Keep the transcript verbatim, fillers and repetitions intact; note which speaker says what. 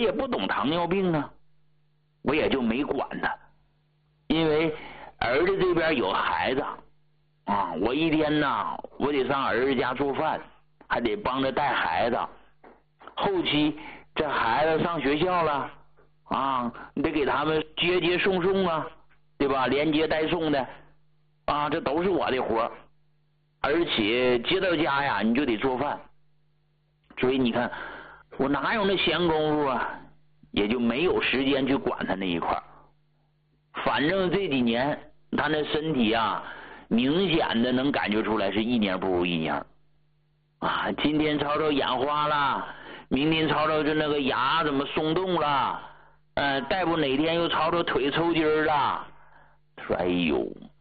Speaker 1: 也不懂糖尿病啊，我也就没管他，因为儿子这边有孩子啊，我一天呐，我得上儿子家做饭，还得帮着带孩子。后期这孩子上学校了啊，你得给他们接接送送啊，对吧？连接带送的啊，这都是我的活。而且接到家呀，你就得做饭，所以你看我哪有那闲工夫啊，也就没有时间去管他那一块。反正这几年他那身体啊，明显的能感觉出来是一年不如一年啊。今天瞅瞅眼花了，明天瞅瞅就那个牙怎么松动了，呃，再不哪天又瞅瞅腿抽筋了。他说：“哎呦。”